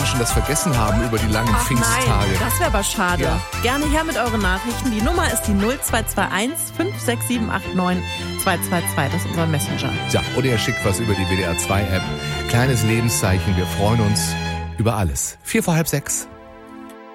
Menschen das vergessen haben über die langen Pfingsttage. Nein, das wäre aber schade. Ja. Gerne her mit euren Nachrichten. Die Nummer ist die 0221 56789 222. Das ist unser Messenger. Ja, oder ihr schickt was über die WDR 2 App. Kleines Lebenszeichen. Wir freuen uns über alles. 5:45.